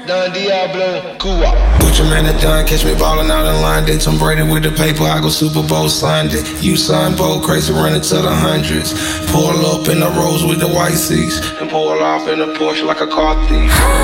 Don Diablo, Cuba. Put your man at done, catch me ballin' out in line. They Tom Brady with the paper, I go Super Bowl signed it. You signed Bowl, crazy running to the hundreds. Pull up in the Rolls with the white seats, and pull off in a Porsche like a car thief.